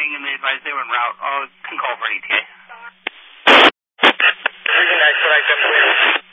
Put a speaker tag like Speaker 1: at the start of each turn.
Speaker 1: ring and they advise they were en route. Can call for an ETA.
Speaker 2: Recognize what I